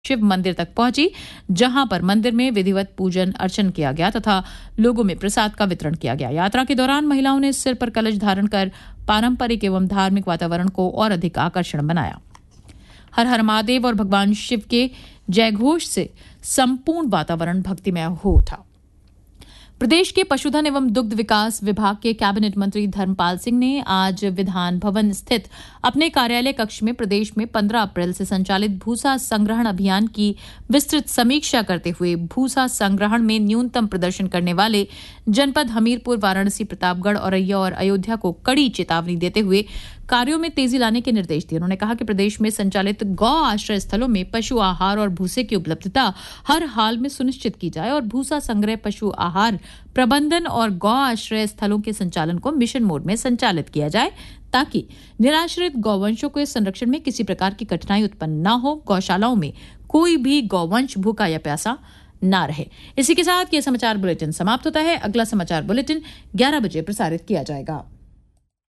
शिव मंदिर तक पहुंची, जहां पर मंदिर में विधिवत पूजन अर्चन किया गया तथा लोगों में प्रसाद का वितरण किया गया। यात्रा के दौरान महिलाओं ने सिर पर कलश धारण कर पारंपरिक एवं धार्मिक वातावरण को और अधिक आकर्षण बनाया। हर हर महादेव और भगवान शिव के जयघोष से संपूर्ण वातावरण भक्तिमय हो उठा। प्रदेश के पशुधन एवं दुग्ध विकास विभाग के कैबिनेट मंत्री धर्मपाल सिंह ने आज विधान भवन स्थित अपने कार्यालय कक्ष में प्रदेश में 15 अप्रैल से संचालित भूसा संग्रहण अभियान की विस्तृत समीक्षा करते हुए भूसा संग्रहण में न्यूनतम प्रदर्शन करने वाले जनपद हमीरपुर, वाराणसी, प्रतापगढ़, औरैया और अयोध्या को कड़ी चेतावनी देते हुए कार्यों में तेजी लाने के निर्देश दिए। उन्होंने कहा कि प्रदेश में संचालित गौ आश्रय स्थलों में पशु आहार और भूसे की उपलब्धता हर हाल में सुनिश्चित की जाए और भूसा संग्रह, पशु आहार प्रबंधन और गौ आश्रय स्थलों के संचालन को मिशन मोड में संचालित किया जाए ताकि निराश्रित गौवंशों के संरक्षण में किसी प्रकार की कठिनाई उत्पन्न न हो। गौशालाओं में कोई भी गौवंश भूखा या प्यासा न रहे। इसी के साथ यह समाचार बुलेटिन समाप्त होता है। अगला समाचार बुलेटिन 11 बजे प्रसारित किया जाएगा।